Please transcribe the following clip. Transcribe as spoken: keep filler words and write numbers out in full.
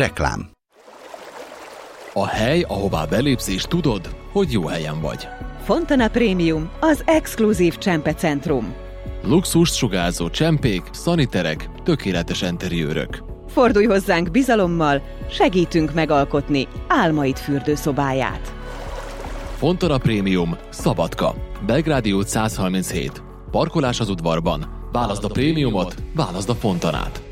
Reklám. A hely, ahová belépsz és tudod, hogy jó helyen vagy. Fontana Premium, az exkluzív csempecentrum. Luxust sugárzó csempék, szaniterek, tökéletes enteriőrök. Fordulj hozzánk bizalommal, segítünk megalkotni álmaid fürdőszobáját. Fontana Premium, Szabadka, Belgrádi út száz harminchét. Parkolás az udvarban. Válaszd a prémiumot, válaszd a Fontanát.